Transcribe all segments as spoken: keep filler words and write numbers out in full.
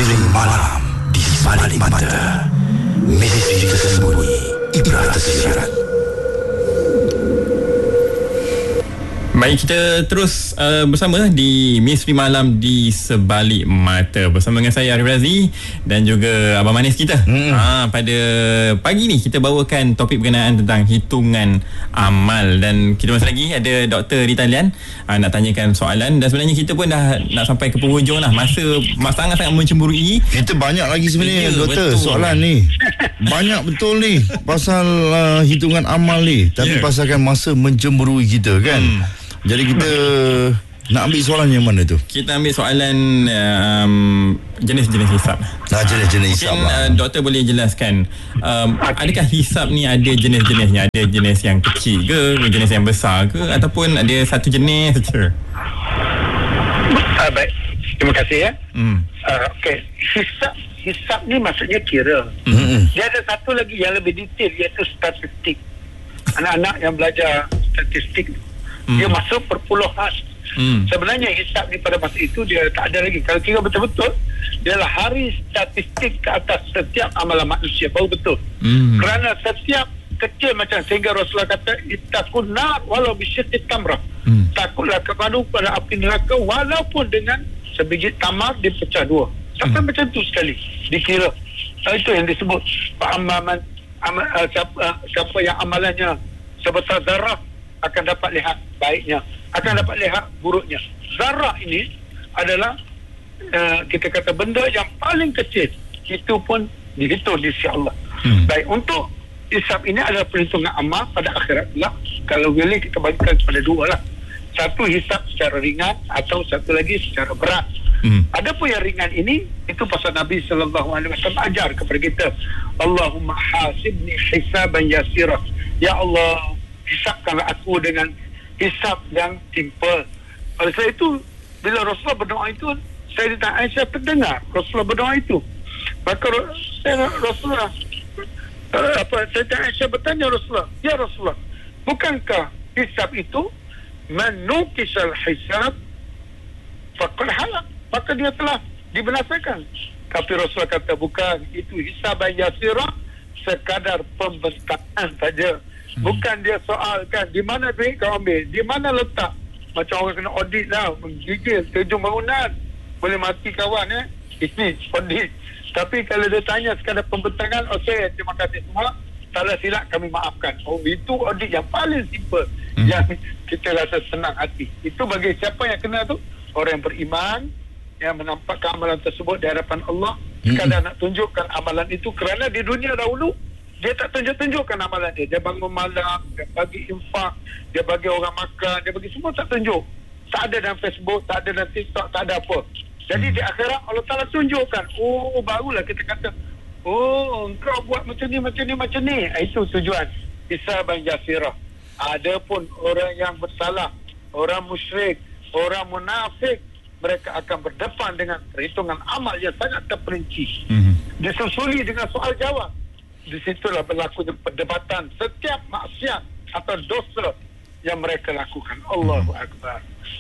Misteri malam di balik mata. Misteri tersembunyi, ibrah tersirat. Baik, kita terus uh, bersama di Misteri Malam di Sebalik Mata bersama dengan saya Arif Razi dan juga Abang Manis kita. Hmm. Ha, pada pagi ni kita bawakan topik berkenaan tentang hitungan amal dan kita masih lagi ada Doktor Rita Lian uh, nak tanyakan soalan dan sebenarnya kita pun dah nak sampai ke penghujung lah. Masa sangat-sangat mencemburui. Kita banyak lagi sebenarnya, ya, Doktor, betul. soalan ni. Banyak betul ni pasal uh, hitungan amal ni. Tapi yeah. pasalkan masa mencemburui kita kan. Hmm. Jadi kita nak ambil soalan yang mana tu? Kita ambil soalan um, jenis-jenis hisap. Nah, jenis-jenis hisap Mungkin lah. uh, doktor boleh jelaskan um, adakah hisap ni ada jenis-jenisnya? Ada jenis yang kecil ke, jenis yang besar ke, ataupun ada satu jenis saja? Uh, baik, terima kasih ya. Hmm. Uh, Okey, hisap hisap ni maksudnya kira. Hmm. Dia ada satu lagi yang lebih detail iaitu statistik. Anak-anak yang belajar statistik Hmm. dia masuk perpuluhan. Hmm. Sebenarnya hisap ni pada masa itu dia tak ada lagi. Kalau kira betul-betul, dia adalah hari statistik ke atas setiap amalan manusia. Baru betul. Hmm. Kerana setiap kecil macam sehingga Rasulullah kata ittaqun nar walau bisyittit tamrah. Hmm. Takutlah kepada pada api neraka walaupun dengan sebiji tamar dipecah dua. Sampai hmm. macam tu sekali dikira. Itu yang disebut amalan amal, uh, siapa, uh, siapa yang amalannya sebesar zarah akan dapat lihat baiknya, akan dapat lihat buruknya. Zarah ini adalah uh, kita kata benda yang paling kecil. Itu pun dihitung di sisi Allah. Hmm. Baik, untuk hisab ini adalah perhitungan amal pada akhirat pula. Kalau boleh kita bagikan kepada dua lah. Satu hisab secara ringan atau satu lagi secara berat. Hmm. Adapun yang ringan ini, itu pasal Nabi sallallahu alaihi wasallam ajar kepada kita, Allahumma hasibni hisaban yasira. Ya Allah, hisapkanlah aku dengan hisap yang simple. Oleh sebab itu, bila Rasulullah berdoa itu, Sayyidatina Aisyah terdengar Rasulullah berdoa itu. Maka Rasulullah apa Sayyidatina Aisyah bertanya Rasulullah, ya Rasulullah, bukankah hisap itu manukisal hisab faqad halak, maka dia telah dibinasakan. Tapi Rasulullah kata bukan, itu hisaban yasirah, sekadar pembentangan saja. Bukan dia soalkan di mana duit kau ambil, di mana letak. Macam orang kena audit lah, menggigil terjun bangunan, boleh mati kawan eh. Ini audit. Tapi kalau dia tanya sekadar pembentangan, okey, terima kasih semua, salah silap kami maafkan. Oh, itu audit yang paling simple, hmm. yang kita rasa senang hati. Itu bagi siapa yang kena tu, orang yang beriman, yang menampakkan amalan tersebut di hadapan Allah, sekadar hmm. nak tunjukkan amalan itu. Kerana di dunia dahulu dia tak tunjuk-tunjukkan amalan dia. Dia bangun malam, dia bagi infak, dia bagi orang makan, dia bagi semua tak tunjuk. Tak ada dalam Facebook, tak ada dalam TikTok, tak ada apa. Jadi di akhirat Allah Ta'ala tunjukkan. Oh, barulah kita kata, oh, kau buat macam ni, macam ni, macam ni. Itu tujuan hisaban yasirah. Ada pun orang yang bersalah, orang musyrik, orang munafik, mereka akan berdepan dengan perhitungan amal yang sangat terperinci. Mm-hmm. Disusuli dengan soal jawab. Di situlah berlaku perdebatan setiap maksiat atau dosa yang mereka lakukan. Allahu Akbar.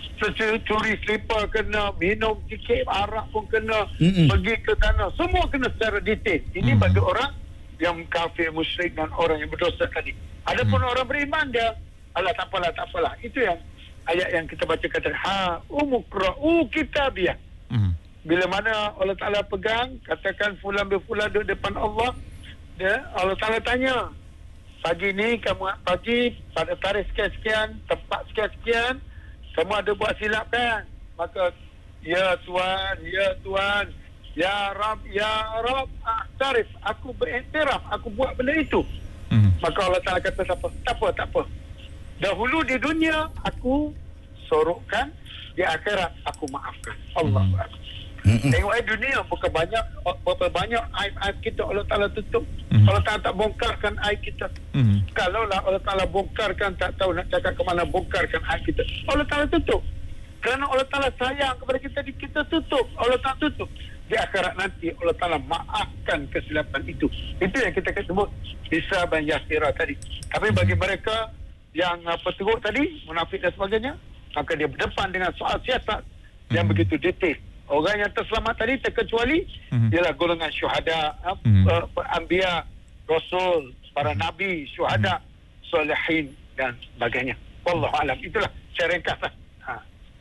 Curi selipar kena, minum sikit arak pun kena, mm-hmm. pergi ke sana, semua kena secara detail. Ini mm-hmm. bagi orang yang kafir, musyrik dan orang yang berdosa tadi. Adapun mm-hmm. orang beriman, dia alah tak apalah, tak apalah. Itu yang ayat yang kita baca kata ha umqra'u kitabiyah. Mm-hmm. Bila mana Allah Ta'ala pegang, katakan fulan berfulan di depan Allah, dia, Allah Ta'ala tanya, pagi ni kamu pagi pada tarikh sekian-sekian, tempat sekian-sekian, kamu ada buat silap kan? Maka ya Tuhan, ya Tuhan, ya Rab, ya Rab, tarikh, aku beriktiraf, aku buat benda itu. Hmm. Maka Allah Ta'ala kata tak apa, tak apa, tak apa. Dahulu di dunia aku sorokkan, di akhirat aku maafkan. Allah hmm. Akbar. Mm-mm. Tengok eh dunia bukan banyak, berapa banyak aib-aib kita Allah Ta'ala tutup. Mm-hmm. Allah Ta'ala tak bongkarkan aib kita. Mm-hmm. Kalaulah Allah Ta'ala bongkarkan, tak tahu nak cakap ke mana bongkarkan aib kita. Allah Ta'ala tutup. Kerana Allah Ta'ala sayang kepada kita, kita tutup. Allah Ta'ala tutup. Di akhirat nanti Allah Ta'ala maafkan kesilapan itu. Itu yang kita sebut hisaban yasirah tadi. Tapi bagi mereka yang apa teruk tadi, munafik dan sebagainya, maka dia berdepan dengan soal siasat yang mm-hmm. begitu detail. orang yang terselamat tadi terkecuali mm-hmm. ialah golongan syuhada, mm-hmm. uh, anbiya, rasul, para mm-hmm. nabi, syuhada, mm-hmm. solehin dan sebagainya. Wallahu alam. Itulah saya ringkaslah. Ha.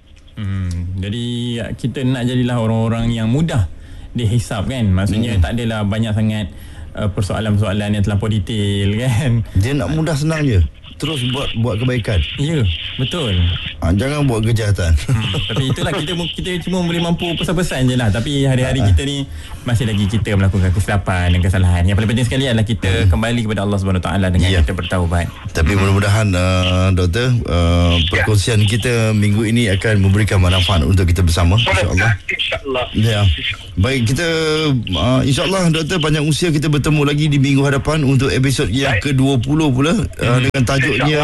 Hmm, jadi kita nak jadilah orang-orang yang mudah dihisap kan. Maksudnya hmm. tak adalah banyak sangat uh, persoalan-persoalan yang terlampau detail kan. Dia nak mudah senang je. Terus buat buat kebaikan. Ya, betul. Ha, jangan buat kejahatan. Hmm, tapi itulah kita kita cuma boleh mampu pesan-pesan je lah. Tapi hari-hari kita ni masih lagi kita melakukan kesilapan dan kesalahan. Yang paling penting sekali adalah kita hmm. kembali kepada Allah Subhanahu Wa Taala dengan ya. kita bertaubat. Tapi mudah-mudahan uh, doktor uh, perkongsian kita minggu ini akan memberikan manfaat untuk kita bersama, insya-Allah. Insya-Allah. Ya. Baik, kita uh, insya-Allah doktor panjang usia kita bertemu lagi di minggu hadapan untuk episod yang ke dua puluh pula uh, hmm. dengan tajuknya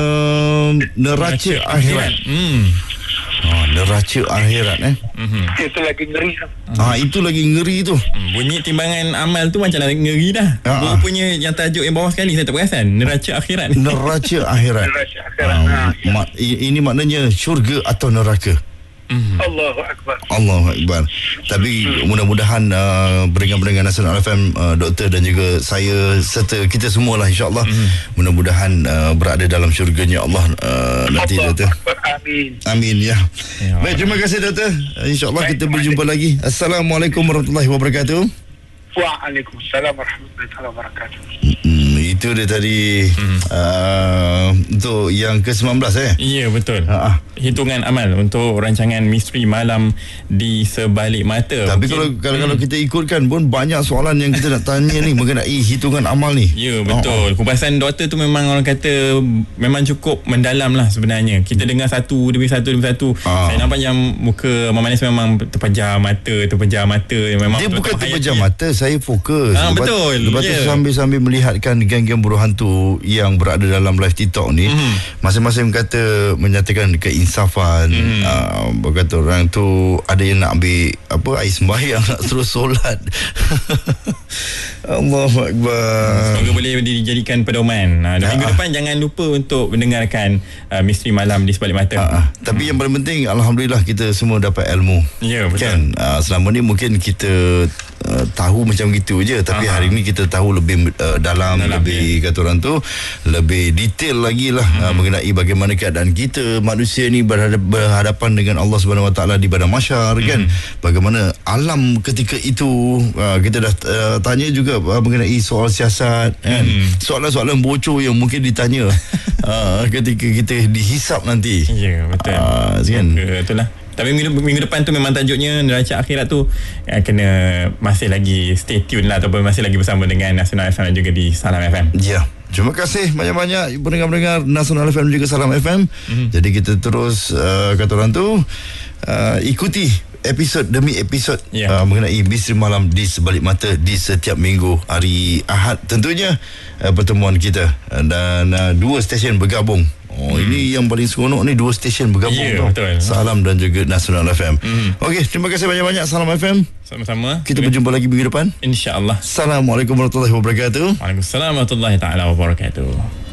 Neraca Akhirat. Hmm. Oh, neraca akhirat eh. Mm-hmm. Itu lagi ngeri. Ah, itu lagi ngeri tu. Hmm, bunyi timbangan amal tu macam lagi ngeri dah. Ah, Rupanya yang tajuk yang bawah sekali saya tak perasan. Neraca akhirat. Neraca akhirat. Neraca akhirat. Ah, ha, ya. mak, ini maknanya syurga atau neraka. Mm-hmm. Allahu Akbar. Allahu Akbar. Tapi mudah-mudahan uh, pendengar-pendengar Nasional F M, uh, doktor dan juga saya serta kita semualah insya-Allah mm-hmm. mudah-mudahan uh, berada dalam syurganya Allah uh, nanti Allah doktor. Akbar. Amin. Amin ya. ya. Baik, terima kasih doktor. Uh, insya-Allah kita berjumpa lagi. Assalamualaikum warahmatullahi wabarakatuh. Waalaikumsalam warahmatullahi wabarakatuh. Hmm, itu dia tadi hmm. uh, untuk yang ke sembilan belas eh. Ya, betul. Ha-ha. Hitungan amal untuk rancangan Misteri Malam di Sebalik Mata. Tapi mungkin, kalau kalau, hmm. kalau kita ikutkan pun banyak soalan yang kita nak tanya ni mengenai hitungan amal ni. Ya, betul. Ha-ha. Kupasan doktor tu memang orang kata memang cukup mendalam lah sebenarnya. Kita dengar satu demi satu demi satu. Ha. Saya nampak yang muka Abang Manis memang terpejam mata, terpejam mata. Memang dia bukan terpejam hayati. mata, saya fokus. Ha, lepas, betul. Lepas tu yeah. sambil-sambil melihatkan geng-geng buruh hantu yang berada dalam live TikTok ni, mm-hmm. masing-masing kata menyatakan keinsafan. Mm. Uh, berkata orang tu ada yang nak ambil apa air sembahyang, nak terus solat. Allahu Akbar. Semoga boleh dijadikan pedoman. Ha, dan minggu depan jangan lupa untuk mendengarkan uh, Misteri Malam di Sebalik Mata. Ha, tapi hmm. yang paling penting alhamdulillah kita semua dapat ilmu. Ya, betul. Kan? Uh, selama ni mungkin kita uh, tahu macam gitu je, tapi Aha. hari ni kita tahu lebih uh, dalam, dalam, lebih ya. kata orang tu lebih detail lagi lah hmm. uh, mengenai bagaimana keadaan kita manusia ni berhadap, berhadapan dengan Allah Subhanahu Wa Taala di padang mahsyar, hmm. kan? Bagaimana alam ketika itu. Uh, kita dah uh, tanya juga uh, mengenai soal siasat, kan? Hmm. Soalan-soalan bocor yang mungkin ditanya uh, ketika kita dihisap nanti. Ya, betul. Uh, kan? Itulah. Tapi minggu, minggu depan tu memang tajuknya Neraca Akhirat tu eh, kena masih lagi stay tune lah ataupun masih lagi bersama dengan Nasional F M dan juga di Salam F M. Ya. Terima kasih banyak-banyak pendengar-pendengar Nasional F M juga Salam F M. Mm-hmm. Jadi kita terus uh, kata orang tu uh, ikuti episod demi episod yeah. uh, mengenai Misteri Malam di Sebalik Mata di setiap minggu hari Ahad tentunya uh, pertemuan kita uh, dan uh, dua stesen bergabung. Oh, hmm. ini yang paling seronok ni, dua stesen bergabung. Yeah, tau. Betul. Salam dan juga Nasional F M. Hmm. Okey, terima kasih banyak-banyak Salam F M. Sama-sama. Kita okay. berjumpa lagi minggu depan. InsyaAllah. Assalamualaikum warahmatullahi wabarakatuh. Waalaikumsalam warahmatullahi taala wabarakatuh.